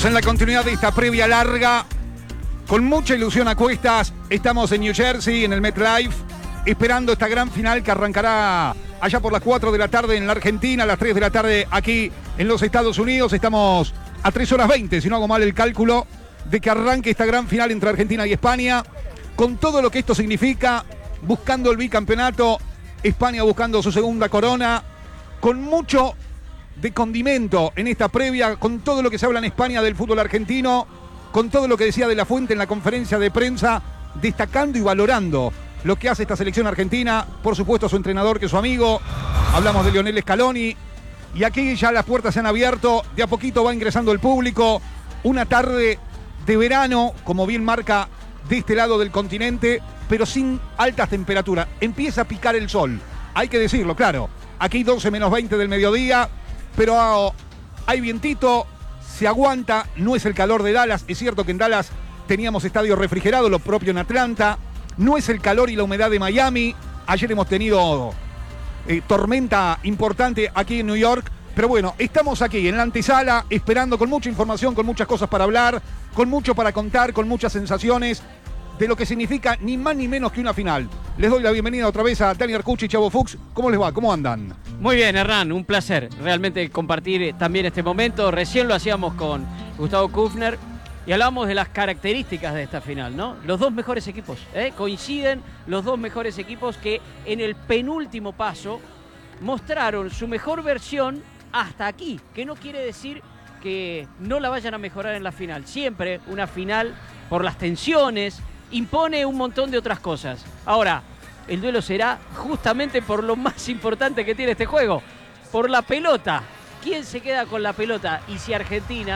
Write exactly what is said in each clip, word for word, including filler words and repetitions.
En la continuidad de esta previa larga, con mucha ilusión a cuestas, estamos en New Jersey, en el MetLife, esperando esta gran final que arrancará allá por las cuatro de la tarde en la Argentina, a las tres de la tarde aquí en los Estados Unidos. Estamos a tres horas veinte, si no hago mal el cálculo, de que arranque esta gran final entre Argentina y España, con todo lo que esto significa, buscando el bicampeonato, España buscando su segunda corona, con mucho de condimento en esta previa, con todo lo que se habla en España del fútbol argentino, con todo lo que decía De la Fuente en la conferencia de prensa, destacando y valorando lo que hace esta selección argentina, por supuesto su entrenador que es su amigo, hablamos de Lionel Scaloni, y aquí ya las puertas se han abierto, de a poquito va ingresando el público, una tarde de verano, como bien marca de este lado del continente, pero sin altas temperaturas, empieza a picar el sol, hay que decirlo, claro, aquí doce menos veinte del mediodía, pero hay vientito, se aguanta, no es el calor de Dallas, es cierto que en Dallas teníamos estadio refrigerado, lo propio en Atlanta, no es el calor y la humedad de Miami, ayer hemos tenido eh, tormenta importante aquí en New York, pero bueno, estamos aquí en la antesala, esperando con mucha información, con muchas cosas para hablar, con mucho para contar, con muchas sensaciones de lo que significa ni más ni menos que una final. Les doy la bienvenida otra vez a Dani Arcucci y Chavo Fuchs. ¿Cómo les va? ¿Cómo andan? Muy bien, Hernán, un placer realmente compartir también este momento. Recién lo hacíamos con Gustavo Kufner y hablábamos de las características de esta final, ¿no? Los dos mejores equipos, ¿eh? Coinciden los dos mejores equipos que en el penúltimo paso mostraron su mejor versión hasta aquí, que no quiere decir que no la vayan a mejorar en la final. Siempre una final, por las tensiones, impone un montón de otras cosas. Ahora, el duelo será justamente por lo más importante que tiene este juego, por la pelota. ¿Quién se queda con la pelota? Y si Argentina,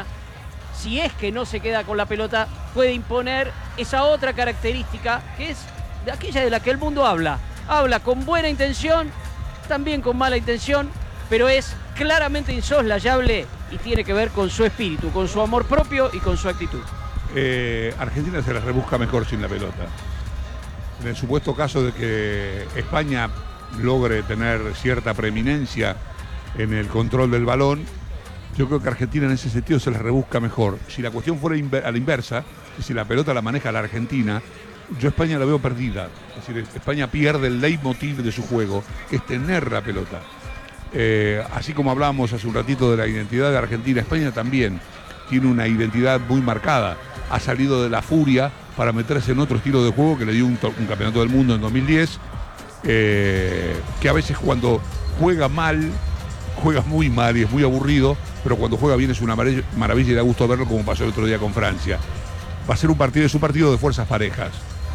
si es que no se queda con la pelota, puede imponer esa otra característica que es de aquella de la que el mundo habla. Habla con buena intención, también con mala intención, pero es claramente insoslayable y tiene que ver con su espíritu, con su amor propio y con su actitud. Eh, Argentina se la rebusca mejor sin la pelota. En el supuesto caso de que España logre tener cierta preeminencia en el control del balón, yo creo que Argentina en ese sentido se la rebusca mejor. Si la cuestión fuera a la inversa, si la pelota la maneja la Argentina, yo a España la veo perdida. Es decir, España pierde el leitmotiv de su juego, que es tener la pelota. Eh, así como hablábamos hace un ratito de la identidad de Argentina, España también tiene una identidad muy marcada. Ha salido de la furia para meterse en otro estilo de juego que le dio un, un campeonato del mundo en dos mil diez, eh, que a veces cuando juega mal, juega muy mal y es muy aburrido, pero cuando juega bien es una maravilla y da gusto verlo, como pasó el otro día con Francia. Va a ser un partido, es un partido de fuerzas parejas.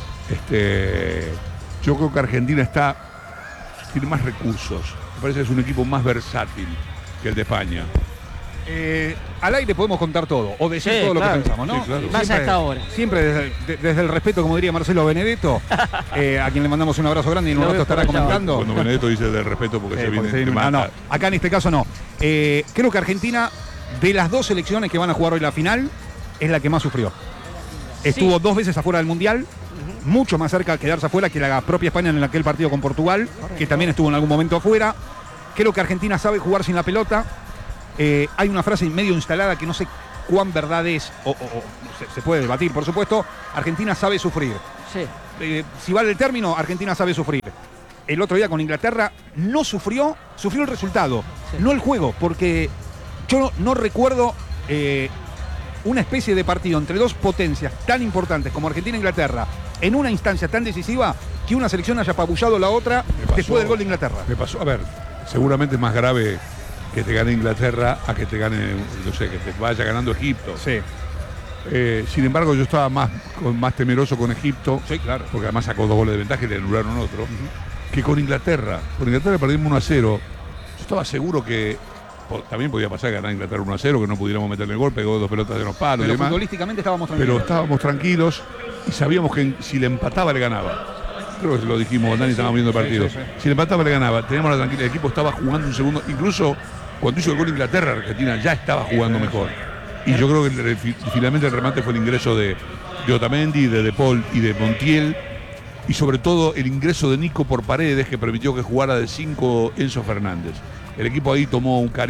Este, yo creo que Argentina está, tiene más recursos, me parece que es un equipo más versátil que el de España. Eh, al aire podemos contar todo, o decir sí, todo claro. lo que pensamos, ¿no? Sí, claro. Más Siempre, hasta ahora. Siempre desde, de, desde el respeto, como diría Marcelo Benedetto, eh, a quien le mandamos un abrazo grande y en un Lo rato veo estará por allá. comentando. Cuando Benedetto dice de respeto porque Eh, se viene porque se- te no, mata. no, acá en este caso no. Eh, creo que Argentina, de las dos selecciones que van a jugar hoy la final, es la que más sufrió. Estuvo Sí. dos veces afuera del Mundial, mucho más cerca de quedarse afuera que la propia España en aquel partido con Portugal, que también estuvo en algún momento afuera. Creo que Argentina sabe jugar sin la pelota. Eh, hay una frase medio instalada que no sé cuán verdad es, o, o- o se, se puede debatir, por supuesto. Argentina sabe sufrir. Sí. Eh, si vale el término, Argentina sabe sufrir. El otro día con Inglaterra no sufrió, sufrió el resultado, Sí. no el juego, porque yo no, no recuerdo eh, una especie de partido entre dos potencias tan importantes como Argentina e Inglaterra, en una instancia tan decisiva, que una selección haya apabullado a la otra Me pasó- después del gol de Inglaterra. Me pasó, a ver, seguramente es más grave que te gane Inglaterra a que te gane, no sé, que te vaya ganando Egipto. Sí, Eh, sin embargo, yo estaba más, con- más temeroso con Egipto, sí, claro. porque además sacó dos goles de ventaja y le anularon otro, que con Inglaterra. Con Inglaterra perdimos uno a cero. Yo estaba seguro que po- también podía pasar que ganar Inglaterra uno a cero, que no pudiéramos meterle el gol, pegó dos pelotas de los palos y Pero demás. futbolísticamente estábamos Pero tranquilos. estábamos tranquilos y sabíamos que si le empataba le ganaba. Creo que lo dijimos, Dani, estábamos viendo el partido. sí, sí. Si le empataba le ganaba. Teníamos la tranquilidad. El equipo estaba jugando un segundo. Incluso cuando hizo el gol Inglaterra, Argentina ya estaba jugando mejor. Y yo creo que el- el- finalmente el remate fue el ingreso de, de Otamendi, de De Paul y de Montiel. Y sobre todo el ingreso de Nico por Paredes, que permitió que jugara de cinco Enzo Fernández. El equipo ahí tomó un cariz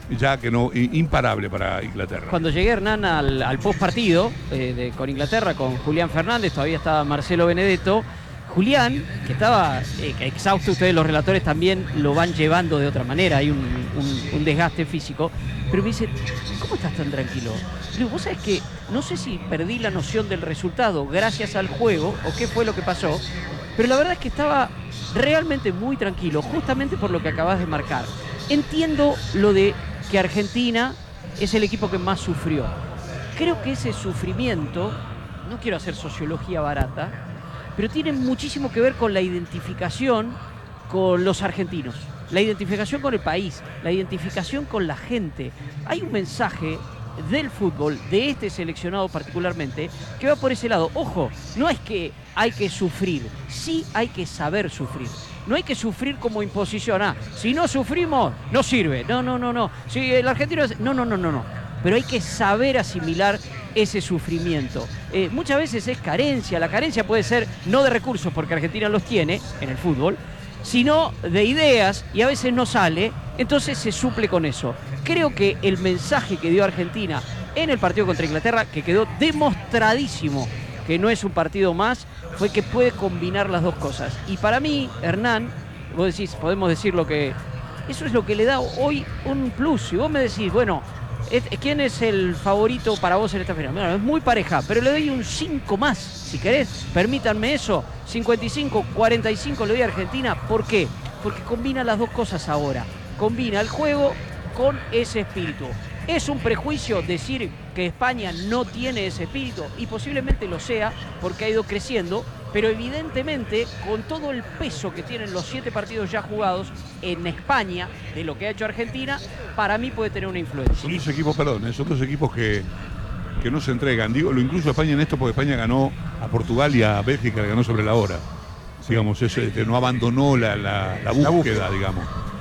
ya que no, imparable para Inglaterra. Cuando llegué, Hernán, al, al post partido eh, de, con Inglaterra, con Julián Fernández, todavía estaba Marcelo Benedetto. Julián, que estaba eh, exhausto, ustedes los relatores también lo van llevando de otra manera, hay un, un, un desgaste físico, pero me dice, ¿cómo estás tan tranquilo? Le digo, vos sabés que no sé si perdí la noción del resultado gracias al juego o qué fue lo que pasó, pero la verdad es que estaba realmente muy tranquilo, justamente por lo que acabas de marcar. Entiendo lo de que Argentina es el equipo que más sufrió. Creo que ese sufrimiento, no quiero hacer sociología barata, pero tiene muchísimo que ver con la identificación con los argentinos, la identificación con el país, la identificación con la gente. Hay un mensaje del fútbol, de este seleccionado particularmente, que va por ese lado. Ojo, no es que hay que sufrir, sí hay que saber sufrir. No hay que sufrir como imposición. Ah, si no sufrimos, no sirve. No, no, no, no. Si el argentino es... No, no, no, no, no. Pero hay que saber asimilar ese sufrimiento. Eh, muchas veces es carencia. La carencia puede ser no de recursos, porque Argentina los tiene en el fútbol, sino de ideas, y a veces no sale, entonces se suple con eso. Creo que el mensaje que dio Argentina en el partido contra Inglaterra, que quedó demostradísimo que no es un partido más, fue que puede combinar las dos cosas. Y para mí, Hernán, vos decís, podemos decir lo que... Eso es lo que le da hoy un plus. Si vos me decís, bueno, ¿quién es el favorito para vos en esta final? Bueno, es muy pareja, pero le doy un cinco más, si querés. Permítanme eso. cincuenta y cinco, cuarenta y cinco le doy a Argentina. ¿Por qué? Porque combina las dos cosas ahora. Combina el juego con ese espíritu. ¿Es un prejuicio decir que España no tiene ese espíritu? Y posiblemente lo sea, porque ha ido creciendo, pero evidentemente con todo el peso que tienen los siete partidos ya jugados en España, de lo que ha hecho Argentina, para mí puede tener una influencia. Son dos equipos, perdón, son dos equipos que, que no se entregan. Digo, lo incluso España en esto, porque España ganó a Portugal y a Bélgica, le ganó sobre la hora. Digamos, eso, este, no abandonó la, la, la, búsqueda, la búsqueda, digamos.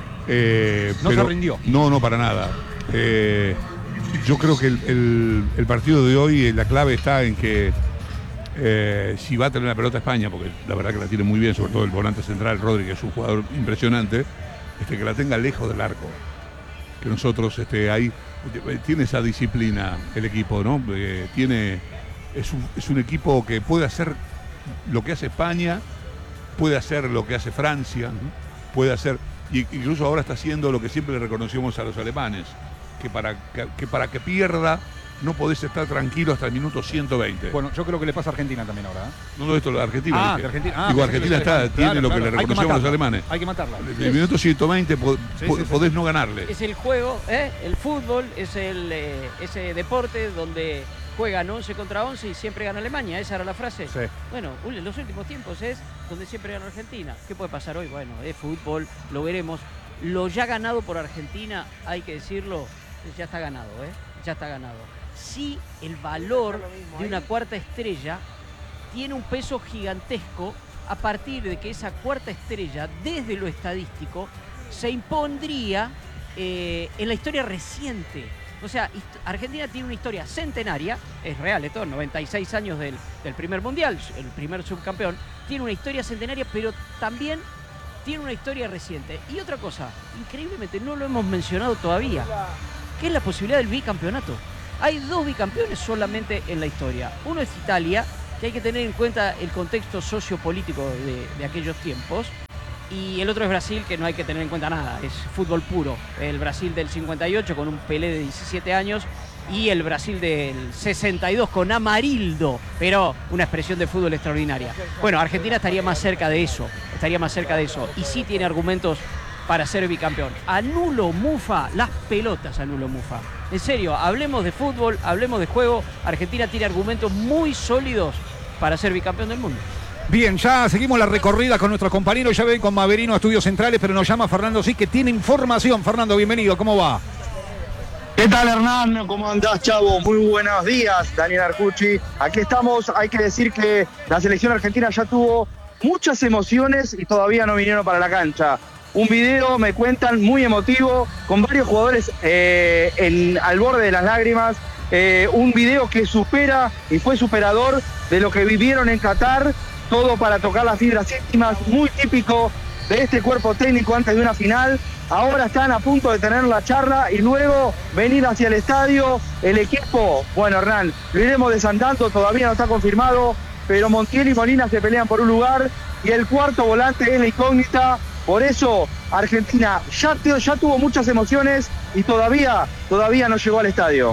Eh, no pero, se rindió. No, no, para nada. Eh, yo creo que el, el, el partido de hoy, la clave está en que eh, si va a tener la pelota España, porque la verdad que la tiene muy bien, sobre todo el volante central, Rodri, que es un jugador impresionante, este, que la tenga lejos del arco. Que nosotros este, ahí tiene esa disciplina el equipo, ¿no? Eh, tiene, es un, es un equipo que puede hacer lo que hace España, puede hacer lo que hace Francia, puede hacer, y incluso ahora está haciendo lo que siempre le reconocimos a los alemanes, que para que, que para que pierda no podés estar tranquilo hasta el minuto ciento veinte. Bueno, yo creo que le pasa a Argentina también ahora. ¿eh? No, no, esto lo de Argentina. Ah, de Argentina. Ah, Digo, Argentina está, claro, tiene lo claro, que le hay que reconocemos a los matarla, alemanes. Hay que matarla. El, el minuto ciento veinte po, sí, po, sí, sí. podés no ganarle. Es el juego, ¿eh? El fútbol es el eh, ese deporte donde juegan once contra once y siempre gana Alemania. Esa era la frase. Sí. Bueno, en los últimos tiempos es donde siempre gana Argentina. ¿Qué puede pasar hoy? Bueno, es fútbol, lo veremos. Lo ya ganado por Argentina, hay que decirlo, ya está ganado, ¿eh? Ya está ganado. Sí, el valor de una cuarta estrella tiene un peso gigantesco a partir de que esa cuarta estrella, desde lo estadístico, se impondría eh, en la historia reciente. O sea, Argentina tiene una historia centenaria, es real esto, noventa y seis años del, del primer mundial, el primer subcampeón, tiene una historia centenaria, pero también tiene una historia reciente. Y otra cosa, increíblemente no lo hemos mencionado todavía, que es la posibilidad del bicampeonato. Hay dos bicampeones solamente en la historia. Uno es Italia, que hay que tener en cuenta el contexto sociopolítico de, de aquellos tiempos. Y el otro es Brasil, que no hay que tener en cuenta nada, es fútbol puro. El Brasil del cincuenta y ocho con un Pelé de diecisiete años y el Brasil del sesenta y dos con Amarildo, pero una expresión de fútbol extraordinaria. Bueno, Argentina estaría más cerca de eso, estaría más cerca de eso y sí tiene argumentos para ser bicampeón. Anulo Mufa, las pelotas anulo Mufa. En serio, hablemos de fútbol, hablemos de juego. Argentina tiene argumentos muy sólidos para ser bicampeón del mundo. Bien, ya seguimos la recorrida con nuestros compañeros. Ya ven con Maverino a Estudios Centrales, pero nos llama Fernando sí que tiene información. Fernando, bienvenido, ¿cómo va? ¿Qué tal, Hernán? ¿Cómo andás, chavo? Muy buenos días, Daniel Arcucci. Aquí estamos. Hay que decir que la selección argentina ya tuvo muchas emociones y todavía no vinieron para la cancha. Un video, me cuentan, muy emotivo, con varios jugadores eh, en, al borde de las lágrimas. Eh, un video que supera y fue superador de lo que vivieron en Qatar. Todo para tocar las fibras íntimas, muy típico de este cuerpo técnico antes de una final. ahora están a punto de tener la charla y luego venir hacia el estadio. El equipo, bueno, Hernán, lo iremos desandando, todavía no está confirmado, pero Montiel y Molina se pelean por un lugar y el cuarto volante es la incógnita. Por eso Argentina ya, te, ya tuvo muchas emociones y todavía, todavía no llegó al estadio.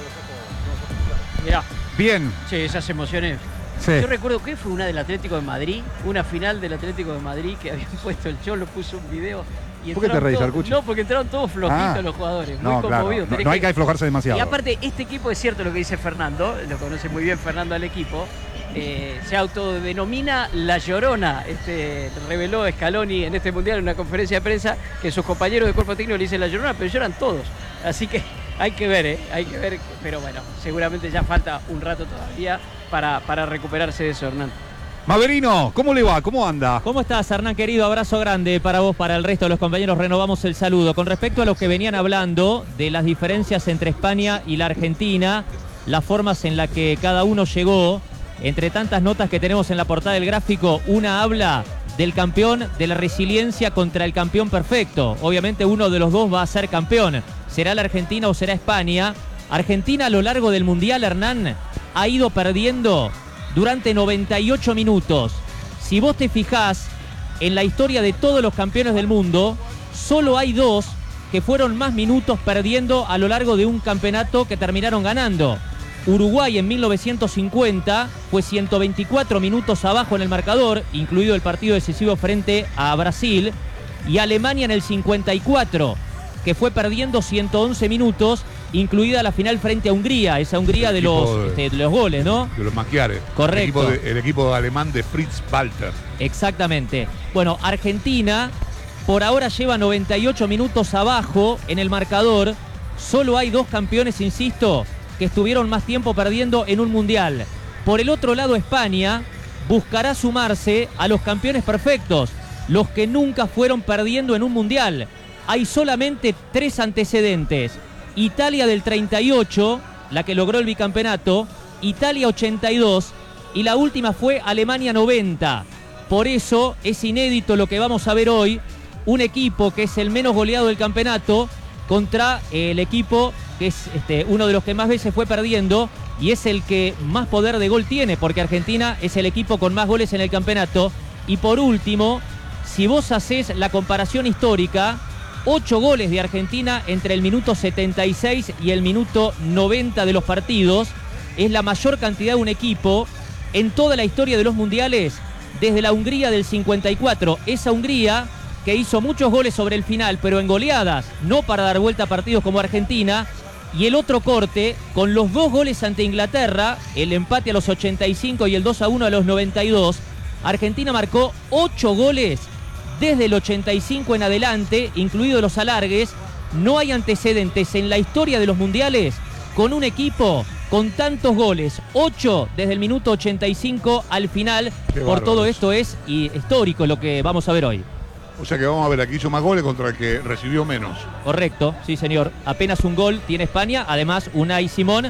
Mirá. Bien. Sí, esas emociones. Sí. Yo recuerdo que fue una del Atlético de Madrid, una final del Atlético de Madrid que habían puesto el Cholo, puso un video. Y ¿Por qué te reís, todos, Arcucci? No, porque entraron todos flojitos Ah. los jugadores, muy No, claro. conmovidos. No, Tenés no hay que aflojarse demasiado. Y aparte, este equipo, es cierto lo que dice Fernando, lo conoce muy bien Fernando al equipo, eh, se autodenomina La Llorona. Este, reveló Scaloni en este Mundial en una conferencia de prensa que sus compañeros de cuerpo técnico le dicen La Llorona, pero lloran todos. Así que hay que ver, ¿eh? Hay que ver, pero bueno, seguramente ya falta un rato todavía para, para recuperarse de eso, Hernán. Maverino, ¿cómo le va? ¿Cómo anda? ¿Cómo estás, Hernán, querido? Abrazo grande para vos, para el resto de los compañeros. Renovamos el saludo. Con respecto a lo que venían hablando de las diferencias entre España y la Argentina, las formas en las que cada uno llegó, entre tantas notas que tenemos en la portada del gráfico, una habla del campeón, de la resiliencia contra el campeón perfecto. Obviamente uno de los dos va a ser campeón. ¿Será la Argentina o será España? Argentina a lo largo del Mundial, Hernán, ha ido perdiendo durante noventa y ocho minutos. Si vos te fijás en la historia de todos los campeones del mundo, solo hay dos que fueron más minutos perdiendo a lo largo de un campeonato que terminaron ganando. Uruguay en mil novecientos cincuenta fue ciento veinticuatro minutos abajo en el marcador, incluido el partido decisivo frente a Brasil, y Alemania en el cincuenta y cuatro, que fue perdiendo ciento once minutos, incluida la final frente a Hungría, esa Hungría de los, de, este, de los goles, ¿no? De los Maquiares. Correcto. El equipo, de, el equipo alemán de Fritz Walter. Exactamente. Bueno, Argentina por ahora lleva noventa y ocho minutos abajo en el marcador. Solo hay dos campeones, insisto, que estuvieron más tiempo perdiendo en un mundial. Por el otro lado, España buscará sumarse a los campeones perfectos, los que nunca fueron perdiendo en un mundial. Hay solamente tres antecedentes. Italia del treinta y ocho, la que logró el bicampeonato, Italia ochenta y dos y la última fue Alemania noventa. Por eso es inédito lo que vamos a ver hoy, un equipo que es el menos goleado del campeonato contra el equipo que es este, uno de los que más veces fue perdiendo y es el que más poder de gol tiene, porque Argentina es el equipo con más goles en el campeonato. Y por último, si vos hacés la comparación histórica, ocho goles de Argentina entre el minuto setenta y seis y el minuto noventa de los partidos. Es la mayor cantidad de un equipo en toda la historia de los mundiales desde la Hungría del cincuenta y cuatro. Esa Hungría que hizo muchos goles sobre el final, pero en goleadas, no para dar vuelta a partidos como Argentina. Y el otro corte, con los dos goles ante Inglaterra, el empate a los ochenta y cinco y el dos a uno a los noventa y dos, Argentina marcó ocho goles desde el ochenta y cinco en adelante, incluidos los alargues. No hay antecedentes en la historia de los mundiales con un equipo con tantos goles. ocho desde el minuto ochenta y cinco al final. Qué Por todo bárbaros. esto es y histórico lo que vamos a ver hoy. O sea que vamos a ver, aquí hizo más goles contra el que recibió menos. Correcto, sí señor. Apenas un gol tiene España. Además, Unai Simón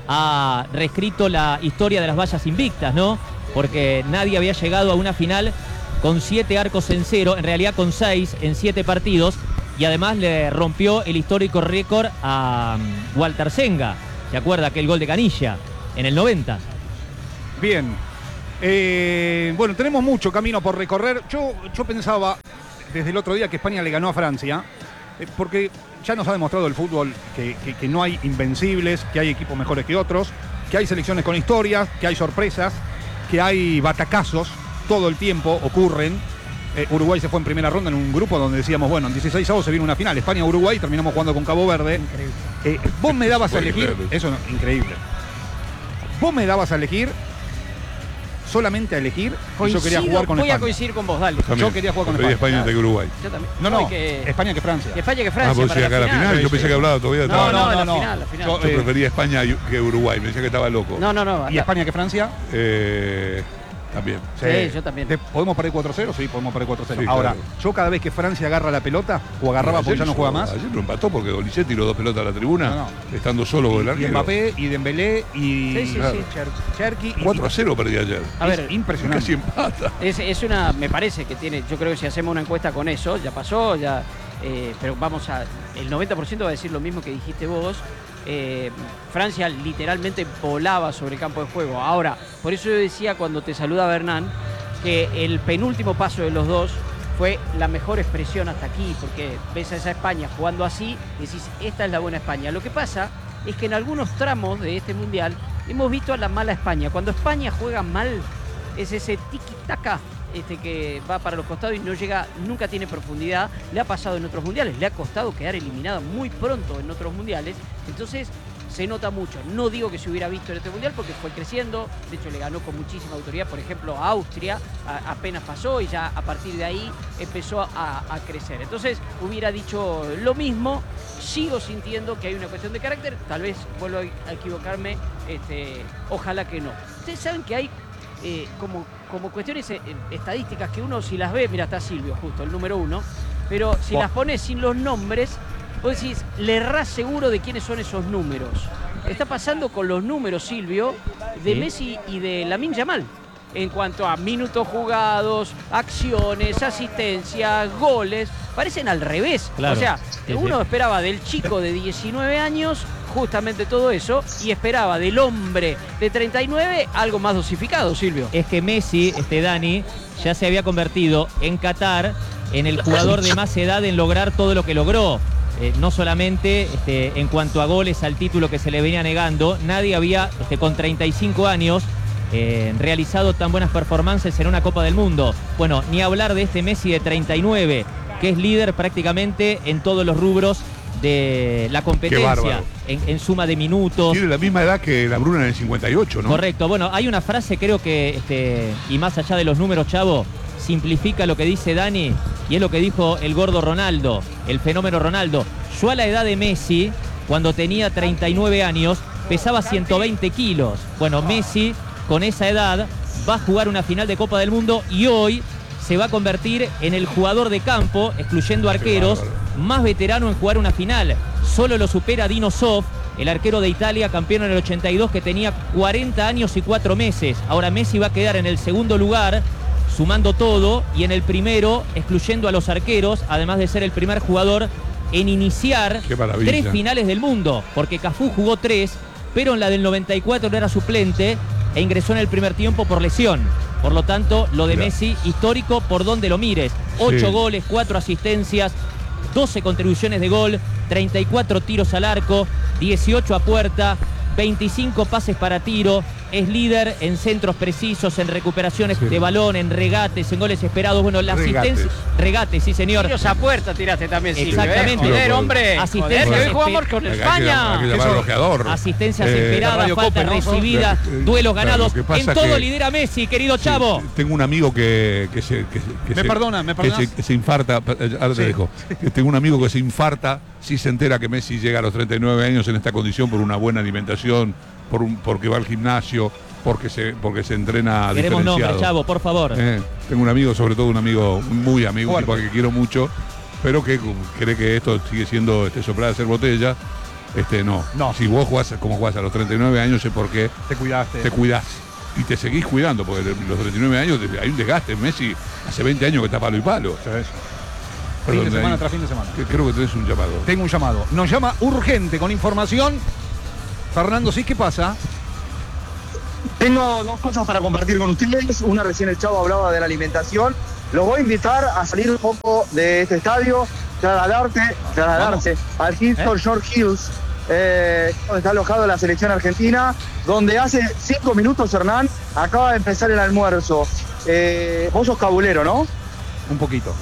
ha reescrito la historia de las vallas invictas, ¿no? Porque nadie había llegado a una final con siete arcos en cero, en realidad con seis en siete partidos. Y además le rompió el histórico récord a um, Walter Senga. ¿Se acuerda aquel gol de Canilla en el noventa? Bien. Eh, bueno, tenemos mucho camino por recorrer. Yo, yo pensaba desde el otro día que España le ganó a Francia, eh, porque ya nos ha demostrado el fútbol que, que, que no hay invencibles, que hay equipos mejores que otros, que hay selecciones con historias, que hay sorpresas, que hay batacazos, todo el tiempo ocurren. Eh, Uruguay se fue en primera ronda en un grupo donde decíamos, bueno, en dieciséis avos se viene una final, España-Uruguay, terminamos jugando con Cabo Verde. Increíble. Eh, vos me dabas a Fue elegir, increíble. eso no, increíble. Vos me dabas a elegir, solamente a elegir, y yo quería jugar con voy España. a coincidir con vos, dale. También. Yo quería jugar con Prefería España. España antes que Uruguay. Yo también. No, no, y que, España que Francia. que España que Ah, Francia. vos para decías acá la final. Yo pensé que hablaba todavía. No, estaba- no, no, la no. final, la final. Yo- Yo eh, prefería España que Uruguay. Me decía que estaba loco. No, no, no. ¿Y España que Francia? Eh, también. Sí, yo también. ¿Te- ¿Podemos perder cuatro cero? Sí, podemos perder cuatro cero. Sí, Ahora, claro. yo cada vez que Francia agarra la pelota, o agarraba Ayer porque ya no hizo- juega más, Ayer lo empató porque Donizetti tiró dos pelotas a la tribuna, No, no. estando solo el y arquero. Mbappé, y Dembélé, y Sí, sí, Claro. sí. Cher- Cherki. y- cuatro a cero perdí ayer. A ver, es impresionante. Casi empata. Es, es una, me parece que tiene, yo creo que si hacemos una encuesta con eso, ya pasó, ya eh, pero vamos a, el noventa por ciento va a decir lo mismo que dijiste vos. Eh, Francia literalmente volaba sobre el campo de juego. Ahora, por eso yo decía cuando te saludaba Hernán, que el penúltimo paso de los dos fue la mejor expresión hasta aquí, porque ves a esa España jugando así, y decís, esta es la buena España. Lo que pasa es que en algunos tramos de este Mundial hemos visto a la mala España. Cuando España juega mal, es ese tiki-taka este, que va para los costados y no llega, nunca tiene profundidad. Le ha pasado en otros Mundiales, le ha costado quedar eliminada muy pronto en otros Mundiales. Entonces se nota mucho. No digo que se hubiera visto en este Mundial porque fue creciendo, de hecho le ganó con muchísima autoridad, por ejemplo a Austria, a, apenas pasó y ya a partir de ahí empezó a, a crecer. Entonces hubiera dicho lo mismo. Sigo sintiendo que hay una cuestión de carácter, tal vez vuelvo a equivocarme, este, ojalá que no. Ustedes saben que hay eh, como, como cuestiones eh, estadísticas que uno si las ve, mira, está Silvio justo, el número uno, pero si Oh. las pones sin los nombres, vos decís, le errás seguro de quiénes son esos números. Está pasando con los números, Silvio, de Sí. Messi y de Lamine Yamal. En cuanto a minutos jugados, acciones, asistencias, goles, parecen al revés. Claro. O sea, Sí, uno sí. esperaba del chico de diecinueve años justamente todo eso y esperaba del hombre de treinta y nueve algo más dosificado, Silvio. Es que Messi, este Dani, ya se había convertido en Qatar en el jugador de más edad en lograr todo lo que logró. Eh, no solamente este, en cuanto a goles al título que se le venía negando, nadie había este, con treinta y cinco años eh, realizado tan buenas performances en una Copa del Mundo. Bueno, ni hablar de este Messi de treinta y nueve, que es líder prácticamente en todos los rubros de la competencia, bárbaro. en, en suma de minutos. Tiene la misma edad que la Bruna en el cincuenta y ocho, ¿no? Correcto. Bueno, hay una frase, creo que, este, y más allá de los números, Chavo, simplifica lo que dice Dani, y es lo que dijo el gordo Ronaldo, el fenómeno Ronaldo. Yo a la edad de Messi, cuando tenía treinta y nueve años, pesaba ciento veinte kilos. Bueno, Messi, con esa edad, va a jugar una final de Copa del Mundo y hoy se va a convertir en el jugador de campo, excluyendo arqueros, bárbaro. más veterano en jugar una final. Solo lo supera Dino Zoff, el arquero de Italia, campeón en el ochenta y dos, que tenía cuarenta años y cuatro meses. Ahora Messi va a quedar en el segundo lugar, sumando todo, y en el primero, excluyendo a los arqueros, además de ser el primer jugador en iniciar Qué maravilla. tres finales del mundo, porque Cafú jugó tres, pero en la del noventa y cuatro no era suplente e ingresó en el primer tiempo por lesión. Por lo tanto, lo de Mirá. Messi, histórico por donde lo mires. Ocho Sí. goles, cuatro asistencias, doce contribuciones de gol, treinta y cuatro tiros al arco, dieciocho a puerta, veinticinco pases para tiro. Es líder en centros precisos, en recuperaciones Sí. de balón, en regates, en goles esperados. Bueno, la Regates. asistencia... Regates, sí, señor. Tiros a puerta tiraste también, Silvio. Exactamente. ¿eh? Joder, hombre. Asistencias Joder, que hoy espe- jugamos con Hay que- España. hay que llamar al ojeador. Asistencias Eh, esperadas, Radio faltas Cope, ¿no? recibidas, Eh, duelos claro, ganados. lo que pasa En todo que- lidera Messi, querido Sí, Chavo. tengo un amigo que, que se, que, que Me se- perdona, ¿me que perdonás? se, que se infarta, eh, ahora te Sí. dejo. Que tengo un amigo que se infarta si se entera que Messi llega a los treinta y nueve años en esta condición por una buena alimentación, por un, porque va al gimnasio, porque se, porque se entrena Queremos nombre, diferenciado. Chavo, por favor. Eh, tengo un amigo, sobre todo un amigo muy amigo, un Fuerte. tipo al que quiero mucho, pero que cree que esto sigue siendo este, soplar de hacer botella. Este, no. No. Si vos jugás como jugás a los treinta y nueve años es porque Te cuidaste. te cuidás y te seguís cuidando, porque de los treinta y nueve años hay un desgaste. Messi hace veinte años que está palo y palo. Fin de Perdón, semana ahí. tras fin de semana. Que- Creo que tenés un llamado. Tengo un llamado. Nos llama urgente con información. Fernando, ¿sí qué pasa? Tengo dos cosas para compartir con ustedes. Una, recién el Chavo hablaba de la alimentación. Los voy a invitar a salir un poco de este estadio, trasladarse, trasladarse al Hilton Short Hills, eh, donde está alojado la selección argentina, donde hace cinco minutos, Hernán, acaba de empezar el almuerzo. Eh, vos sos cabulero, ¿no? Un poquito.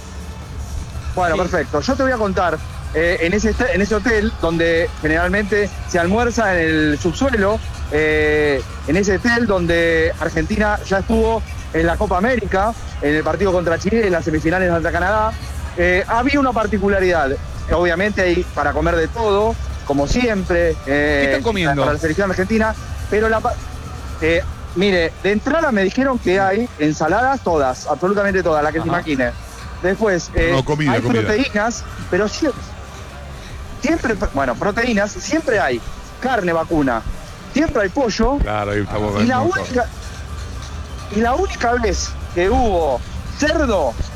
Bueno, Sí. perfecto. Yo te voy a contar, eh, en, ese, est- en ese hotel, donde generalmente se almuerza en el subsuelo, eh, en ese hotel donde Argentina ya estuvo en la Copa América, en el partido contra Chile, en las semifinales contra Canadá, eh, había una particularidad. Obviamente hay para comer de todo, como siempre. eh, ¿Qué están comiendo? Para la selección argentina, pero la... pa- eh, mire, de entrada me dijeron que hay ensaladas todas, absolutamente todas, las que se Ajá. imagine. Después, eh, No, comida, hay comida. proteínas, pero siempre, siempre, bueno, proteínas, siempre hay carne vacuna, siempre hay pollo, Claro, ahí estamos. y la no, única, y la única vez que hubo cerdo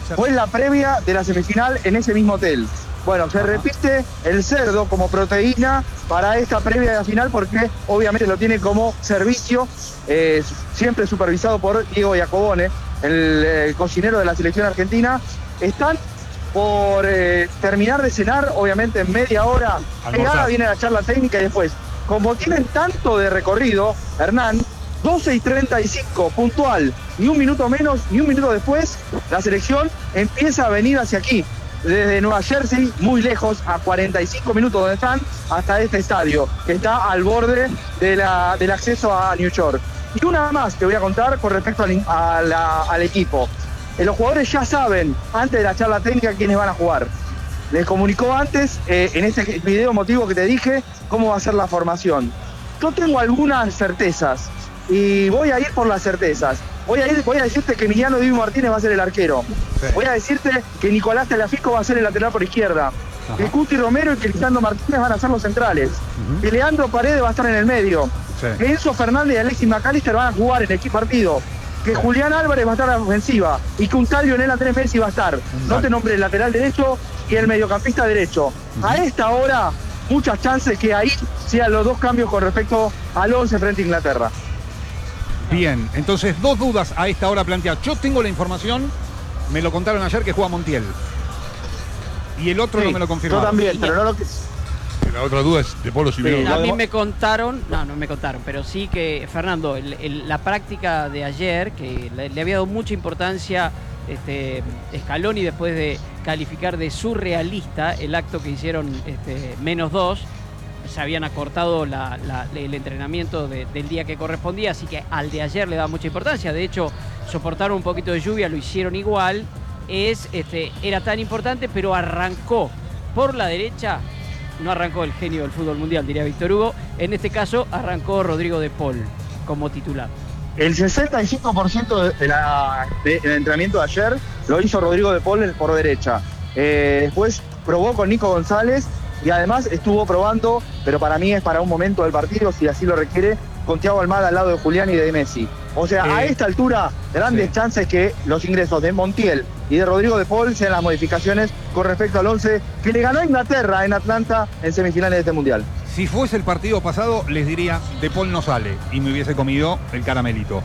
fue en la previa de la semifinal en ese mismo hotel. Bueno, se repite el cerdo como proteína para esta previa de la final porque obviamente lo tiene como servicio, eh, siempre supervisado por Diego Iacobone, el, el cocinero de la selección argentina. Están por eh, terminar de cenar, obviamente en media hora. Pegada viene la charla técnica y después, como tienen tanto de recorrido, Hernán, doce y treinta y cinco, puntual, ni un minuto menos, ni un minuto después, la selección empieza a venir hacia aquí, desde Nueva Jersey, muy lejos, a cuarenta y cinco minutos donde están, hasta este estadio, que está al borde de la, del acceso a New York. Y una más te voy a contar con respecto al, a la, al equipo. Eh, los jugadores ya saben, antes de la charla técnica, quiénes van a jugar. Les comunicó antes, eh, en este video motivo que te dije, cómo va a ser la formación. Yo tengo algunas certezas y voy a ir por las certezas. Voy a, ir, voy a decirte que Emiliano Dibu Martínez va a ser el arquero. Sí. Voy a decirte que Nicolás Tagliafico va a ser el lateral por izquierda. Ajá. Que Cuti Romero y que Lisandro Martínez van a ser los centrales. Uh-huh. Que Leandro Paredes va a estar en el medio. Sí. Que Enzo Fernández y Alexis McAllister van a jugar en el partido. Que Julián Álvarez va a estar en la ofensiva. Y que un tal Lionel Andrés Messi va a estar. Uh-huh. No te nombré el lateral derecho y el mediocampista derecho. Uh-huh. A esta hora, muchas chances que ahí sean los dos cambios con respecto al once frente a Inglaterra. Bien, entonces dos dudas a esta hora planteadas. Yo tengo la información, me lo contaron ayer que juega Montiel. Y el otro sí, no me lo confirmaron. Yo también, pero no lo que... La otra duda es de Polo Simeone. Sí, a mí me contaron, no, no me contaron, pero sí que, Fernando, el, el, la práctica de ayer, que le, le había dado mucha importancia este, Scaloni después de calificar de surrealista el acto que hicieron este, menos dos. Se habían acortado la, la, el entrenamiento de, del día que correspondía, así que al de ayer le da mucha importancia. De hecho, soportaron un poquito de lluvia, lo hicieron igual. Es, este, era tan importante, pero arrancó por la derecha. No arrancó el genio del fútbol mundial, diría Víctor Hugo. En este caso, arrancó Rodrigo de Paul como titular. El sesenta y cinco por ciento de la, de, del entrenamiento de ayer lo hizo Rodrigo de Paul por derecha. Eh, después probó con Nico González. Y además estuvo probando, pero para mí es para un momento del partido, si así lo requiere, con Thiago Almada al lado de Julián y de Messi. O sea, eh, a esta altura, grandes sí. chances que los ingresos de Montiel y de Rodrigo de Paul sean las modificaciones con respecto al once que le ganó a Inglaterra en Atlanta en semifinales de este Mundial. Si fuese el partido pasado, les diría, de Paul no sale, y me hubiese comido el caramelito.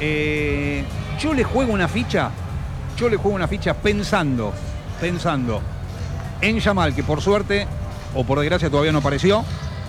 Eh, yo le juego una ficha, yo le juego una ficha pensando, pensando en Yamal, que por suerte... o por desgracia todavía no apareció,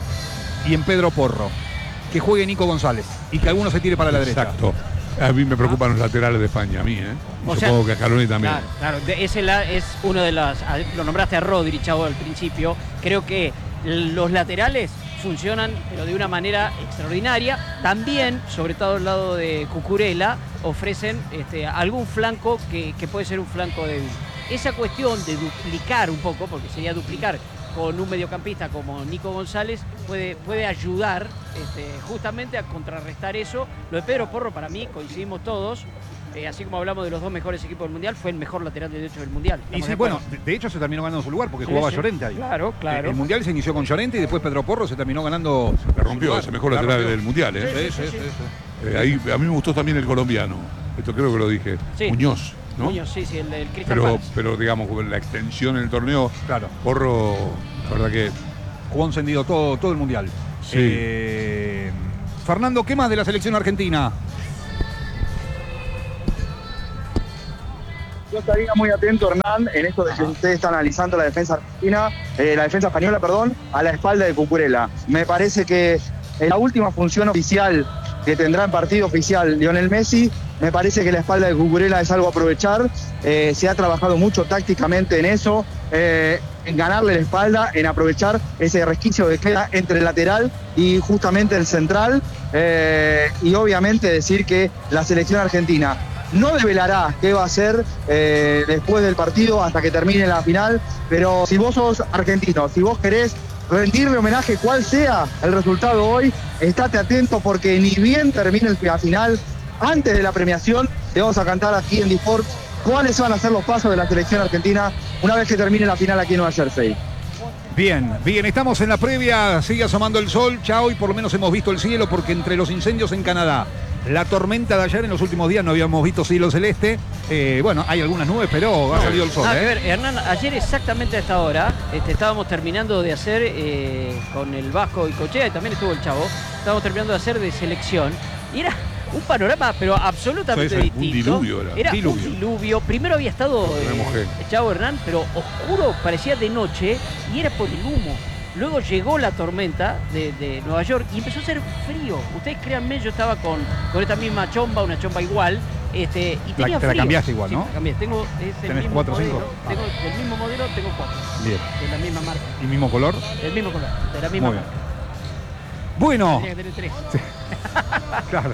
y en Pedro Porro, que juegue Nico González y que alguno se tire para la derecha. Exacto. A mí me preocupan ah. los laterales de España, a mí, ¿eh? O Supongo sea, que a Scaloni también. Claro, claro. Ese la, es uno de las... Lo nombraste a Rodri, Chavo, al principio. Creo que los laterales funcionan, pero de una manera extraordinaria. También, sobre todo al lado de Cucurella, ofrecen este, algún flanco que, que puede ser un flanco débil. Esa cuestión de duplicar un poco, porque sería duplicar con un mediocampista como Nico González, puede, puede ayudar este, justamente a contrarrestar eso. Lo de Pedro Porro, para mí, coincidimos todos, eh, así como hablamos de los dos mejores equipos del Mundial, fue el mejor lateral derecho del Mundial. Y sí, bueno, de, de hecho se terminó ganando su lugar porque sí, jugaba sí. Llorente ahí. Claro, claro. El, el Mundial se inició con Llorente y después Pedro Porro se terminó ganando. Se rompió ese mejor lateral rompió. del Mundial, ¿eh? Sí, sí, sí, sí, sí. Eh, ahí, a mí me gustó también el colombiano, esto creo que lo dije, sí. Muñoz. ¿no? Muñoz, sí, sí, el del Crystal pero, Palace. pero digamos, la extensión en el torneo, claro. Porro, la verdad que... Jugó encendido todo, todo el Mundial. Sí. Eh, Fernando, ¿qué más de la selección argentina? Yo estaría muy atento, Hernán, en esto de que Ajá. usted está analizando la defensa argentina, eh, la defensa española, perdón, a la espalda de Cucurella. Me parece que en la última función oficial que tendrá en partido oficial Lionel Messi, me parece que la espalda de Cucurella es algo a aprovechar. Eh, se ha trabajado mucho tácticamente en eso, eh, en ganarle la espalda, en aprovechar ese resquicio que queda entre el lateral y justamente el central. Eh, y obviamente decir que la selección argentina no develará qué va a hacer eh, después del partido hasta que termine la final, pero si vos sos argentino, si vos querés rendirle homenaje cual sea el resultado hoy, estate atento porque ni bien termine la final, antes de la premiación, te vamos a cantar aquí en D-Sport cuáles van a ser los pasos de la selección argentina una vez que termine la final aquí en Nueva Jersey. Bien, bien, estamos en la previa, sigue asomando el sol, ya hoy por lo menos hemos visto el cielo porque entre los incendios en Canadá la tormenta de ayer. En los últimos días no habíamos visto cielo celeste. Eh, bueno, hay algunas nubes, pero ha salido el sol. A ¿eh? ver, Hernán, ayer exactamente a esta hora este, estábamos terminando de hacer eh, con el Vasco y Cochea, y también estuvo el Chavo, estábamos terminando de hacer de selección. Y era un panorama, pero absolutamente Eso es, un distinto. diluvio era. Era Diluvio. un diluvio. Primero había estado Me mojé. eh, el Chavo Hernán, pero oscuro, parecía de noche, y era por el humo. Luego llegó la tormenta de, de Nueva York y empezó a hacer frío. Ustedes créanme, yo estaba con, con esta misma chomba, una chomba igual, este, y tenía La- te la frío. cambiaste igual, Sí, ¿no? la cambié. Tengo es el ¿Tenés mismo cuatro o modelo. cinco? Ah. Tengo del mismo modelo, tengo cuatro. Bien. De la misma marca. ¿Y mismo color? Del mismo color, de la misma Muy bien. marca. Bueno, Tenía que tener tres. claro.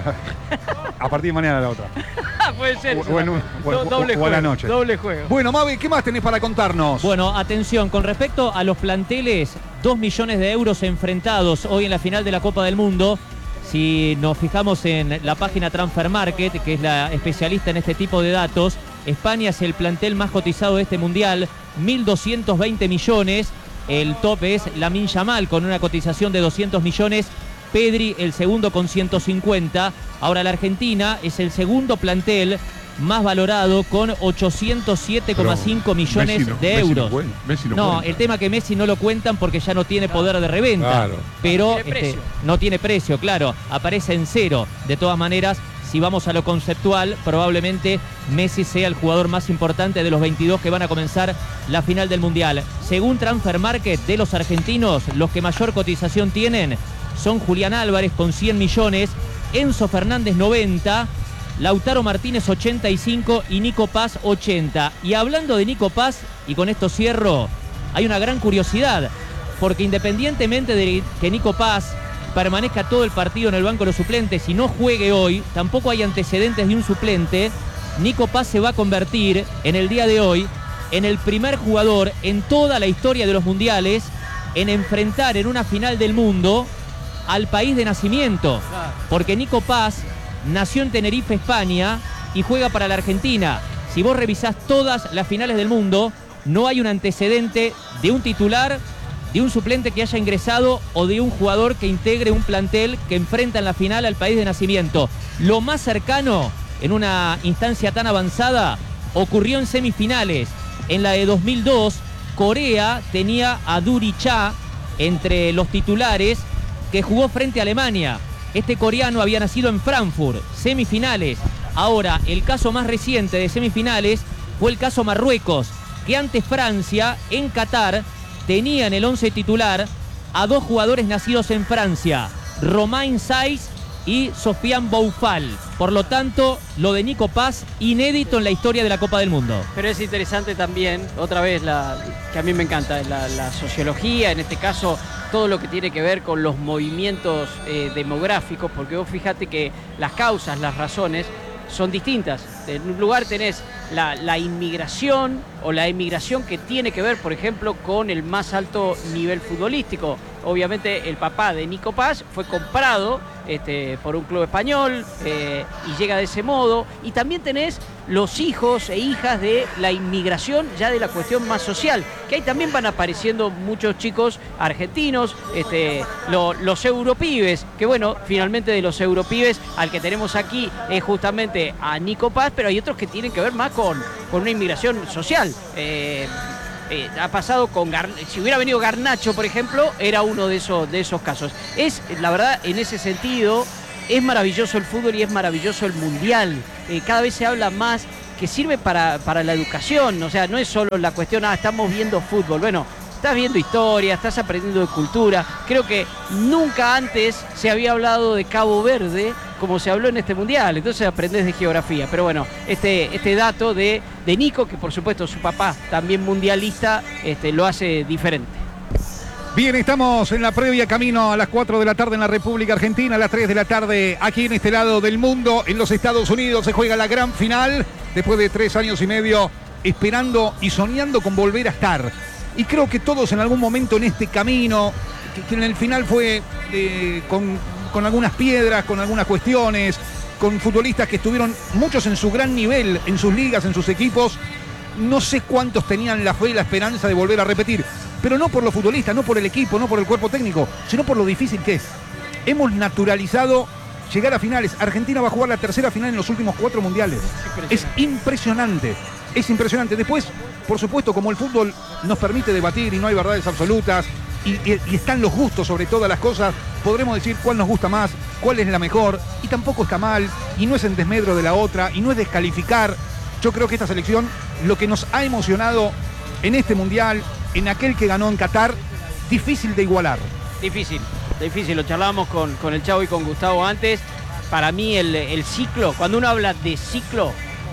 A partir de mañana la otra. Puede ser. O- eso o en también. un- o- Do- o- doble o a la juego, noche. Doble juego. Bueno, Mavi, ¿qué más tenés para contarnos? Bueno, atención, con respecto a los planteles, dos millones de euros enfrentados hoy en la final de la Copa del Mundo. Si nos fijamos en la página Transfer Market, que es la especialista en este tipo de datos, España es el plantel más cotizado de este mundial, mil doscientos veinte millones. El top es Lamine Yamal con una cotización de doscientos millones. Pedri el segundo con ciento cincuenta. Ahora la Argentina es el segundo plantel más valorado con ochocientos siete coma cinco millones Messi no- de Messi no euros. cuenta, Messi no No, cuenta. el tema que Messi no lo cuentan porque ya no tiene poder de reventa. Claro. Pero No tiene este, precio. no tiene precio, claro. Aparece en cero. De todas maneras, si vamos a lo conceptual, probablemente Messi sea el jugador más importante de los veintidós que van a comenzar la final del Mundial. Según Transfer Market, de los argentinos, los que mayor cotización tienen son Julián Álvarez con cien millones, Enzo Fernández noventa, Lautaro Martínez ochenta y cinco y Nico Paz ochenta. Y hablando de Nico Paz, y con esto cierro, hay una gran curiosidad, porque independientemente de que Nico Paz permanezca todo el partido en el banco de los suplentes y no juegue hoy, tampoco hay antecedentes de un suplente, Nico Paz se va a convertir en el día de hoy en el primer jugador en toda la historia de los mundiales en enfrentar en una final del mundo al país de nacimiento, Claro. porque Nico Paz nació en Tenerife, España, y juega para la Argentina. Si vos revisás todas las finales del mundo, no hay un antecedente de un titular, de un suplente que haya ingresado o de un jugador que integre un plantel que enfrenta en la final al país de nacimiento. Lo más cercano, en una instancia tan avanzada, ocurrió en semifinales. En la de dos mil dos, Corea tenía a Duri Cha entre los titulares, que jugó frente a Alemania. Este coreano había nacido en Frankfurt, semifinales. Ahora, el caso más reciente de semifinales fue el caso Marruecos, que ante Francia, en Qatar, tenía en el once titular a dos jugadores nacidos en Francia, Romain Saiz y Sofiane Boufal. Por lo tanto, lo de Nico Paz, inédito en la historia de la Copa del Mundo. Pero es interesante también, otra vez, la, que a mí me encanta, la, la sociología, en este caso, todo lo que tiene que ver con los movimientos eh, demográficos, porque vos fíjate que las causas, las razones, son distintas. En un lugar tenés la, la inmigración o la emigración que tiene que ver, por ejemplo, con el más alto nivel futbolístico. Obviamente el papá de Nico Paz fue comprado este, por un club español eh, y llega de ese modo. Y también tenés los hijos e hijas de la inmigración ya de la cuestión más social, que ahí también van apareciendo muchos chicos argentinos, este, lo, los europibes, que bueno, finalmente de los europibes al que tenemos aquí es justamente a Nico Paz, pero hay otros que tienen que ver más con, con una inmigración social. Eh, Eh, ha pasado con Gar... si hubiera venido Garnacho, por ejemplo, era uno de esos, de esos casos. Es, la verdad, en ese sentido, es maravilloso el fútbol y es maravilloso el mundial. Eh, cada vez se habla más que sirve para, para la educación. O sea, no es solo la cuestión, ah, estamos viendo fútbol. Bueno, estás viendo historia, estás aprendiendo de cultura. Creo que nunca antes se había hablado de Cabo Verde como se habló en este mundial, entonces aprendés de geografía. Pero bueno, este, este dato de, de Nico, que por supuesto su papá también mundialista, este, lo hace diferente. Bien, estamos en la previa camino a las cuatro de la tarde en la República Argentina, a las tres de la tarde aquí en este lado del mundo, en los Estados Unidos se juega la gran final, después de tres años y medio esperando y soñando con volver a estar. Y creo que todos en algún momento en este camino, que, que en el final fue eh, con, con algunas piedras, con algunas cuestiones, con futbolistas que estuvieron muchos en su gran nivel, en sus ligas, en sus equipos, no sé cuántos tenían la fe y la esperanza de volver a repetir. Pero no por los futbolistas, no por el equipo, no por el cuerpo técnico, sino por lo difícil que es. Hemos naturalizado llegar a finales. Argentina va a jugar la tercera final en los últimos cuatro mundiales. Es impresionante, es impresionante. Después, por supuesto, como el fútbol nos permite debatir y no hay verdades absolutas, y, y, y están los gustos sobre todas las cosas, podremos decir cuál nos gusta más, cuál es la mejor, y tampoco está mal, y no es en desmedro de la otra, y no es descalificar. Yo creo que esta selección, lo que nos ha emocionado en este mundial, en aquel que ganó en Qatar, difícil de igualar. Difícil, difícil. Lo charlábamos con, con el Chavo y con Gustavo antes. Para mí el, el ciclo, cuando uno habla de ciclo,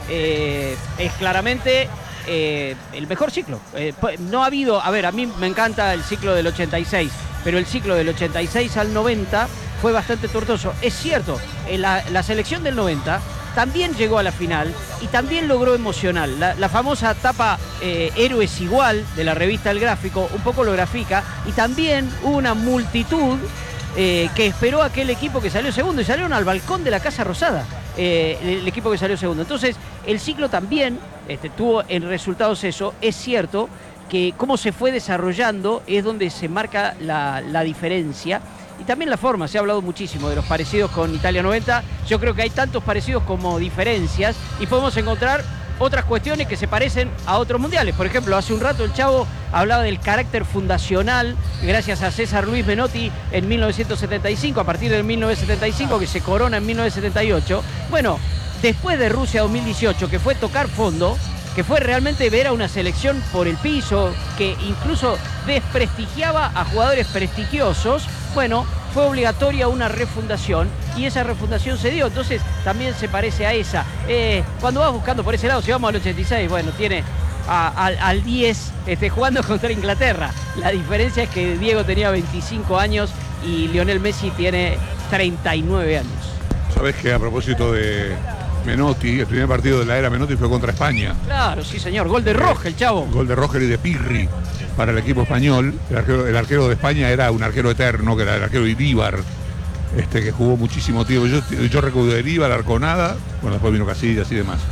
eh, es claramente eh, el mejor ciclo. Eh, no ha habido, a ver, a mí me encanta el ciclo del ochenta y seis, pero el ciclo del ochenta y seis al noventa fue bastante tortuoso. Es cierto, la, la selección del noventa también llegó a la final y también logró emocionar. La, la famosa tapa eh, Héroes Igual de la revista El Gráfico un poco lo grafica, y también hubo una multitud eh, que esperó a aquel equipo que salió segundo y salieron al balcón de la Casa Rosada, eh, el, el equipo que salió segundo. Entonces el ciclo también este, tuvo en resultados eso. Es cierto que cómo se fue desarrollando es donde se marca la, la diferencia. Y también la forma, se ha hablado muchísimo de los parecidos con Italia noventa. Yo creo que hay tantos parecidos como diferencias y podemos encontrar otras cuestiones que se parecen a otros mundiales. Por ejemplo, hace un rato el Chavo hablaba del carácter fundacional gracias a César Luis Menotti en mil novecientos setenta y cinco, a partir del mil novecientos setenta y cinco, que se corona en mil novecientos setenta y ocho. Bueno, después de Rusia dos mil dieciocho, que fue tocar fondo, que fue realmente ver a una selección por el piso, que incluso desprestigiaba a jugadores prestigiosos, bueno, fue obligatoria una refundación y esa refundación se dio. Entonces también se parece a esa. Eh, cuando vas buscando por ese lado, si vamos al ochenta y seis, bueno, tiene a, a, al diez este, jugando contra Inglaterra. La diferencia es que Diego tenía veinticinco años y Lionel Messi tiene treinta y nueve años. Sabés que a propósito de Menotti, el primer partido de la era Menotti fue contra España. Claro, sí señor, gol de Rogel, Chavo. Gol de Rogel y de Pirri para el equipo español. El arquero, el arquero de España era un arquero eterno, que era el arquero Iríbar, este, que jugó muchísimo tiempo. Yo, yo recuerdo de Iríbar, Arconada, bueno, después vino Casillas y demás.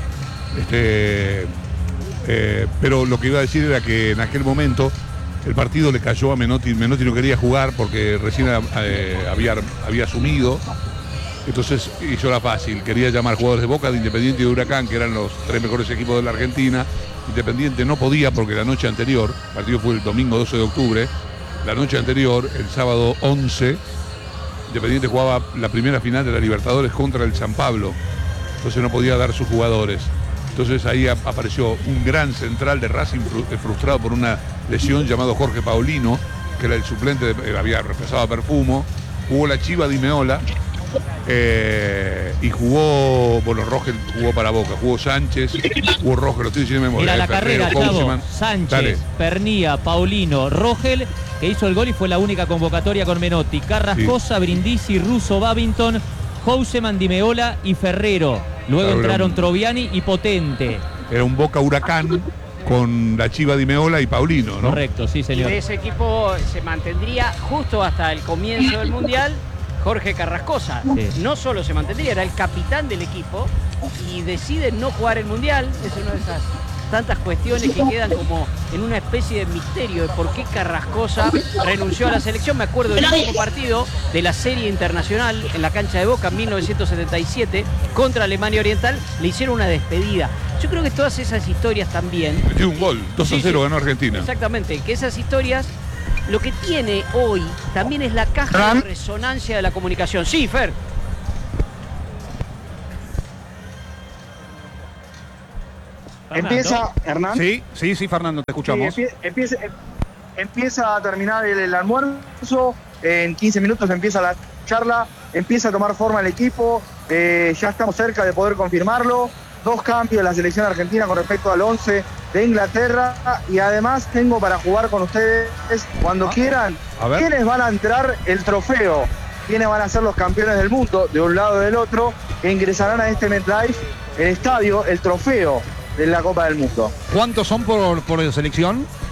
Este, eh, pero lo que iba a decir era que en aquel momento el partido le cayó a Menotti. Menotti no quería jugar porque recién eh, había, había asumido. Entonces hizo la fácil, quería llamar jugadores de Boca, de Independiente y de Huracán, que eran los tres mejores equipos de la Argentina. Independiente no podía porque la noche anterior, el partido fue el domingo doce de octubre, la noche anterior, el sábado once, Independiente jugaba la primera final de la Libertadores contra el San Pablo, entonces no podía dar sus jugadores. Entonces ahí apareció un gran central de Racing frustrado por una lesión llamado Jorge Paulino, que era el suplente, de, había reemplazado a Perfumo. Jugó la Chiva Di Meola. Eh, y jugó, bueno, Rogel jugó para Boca, jugó Sánchez, jugó Rogel, lo estoy diciendo de memoria. Mira la Ferrero, carrera, Chavo. Houseman. Sánchez, Dale. Pernía, Paulino, Rogel, que hizo el gol y fue la única convocatoria con Menotti. Carrascosa, sí. Brindisi, Russo, Babington, Houseman, Di Meola y Ferrero. Luego claro, entraron un... Troviani y Potente. Era un Boca Huracán con la Chiva Di Meola y Paulino, ¿no? Correcto, sí, señor. Y de ese equipo se mantendría justo hasta el comienzo del Mundial Jorge Carrascosa. Sí. No solo se mantendría, era el capitán del equipo y decide no jugar el Mundial. Es una de esas tantas cuestiones que quedan como en una especie de misterio de por qué Carrascosa renunció a la selección. Me acuerdo del último partido de la serie internacional en la cancha de Boca en mil novecientos setenta y siete contra Alemania Oriental, le hicieron una despedida. Yo creo que todas esas historias también... Metió un gol, dos a cero, sí, sí, ganó Argentina. Exactamente, que esas historias... Lo que tiene hoy también es la caja de resonancia de la comunicación. Sí, Fer. Empieza, Hernán. Sí, sí, sí, Fernando, te escuchamos. Sí, empieza, empieza a terminar el, el almuerzo, en quince minutos empieza la charla, empieza a tomar forma el equipo, eh, ya estamos cerca de poder confirmarlo. Dos cambios en la selección argentina con respecto al once de Inglaterra, y además tengo para jugar con ustedes cuando quieran quiénes van a entrar el trofeo, quiénes van a ser los campeones del mundo de un lado y del otro, que ingresarán a este MetLife, el estadio, el trofeo de la Copa del Mundo. ¿Cuántos son por, por selección?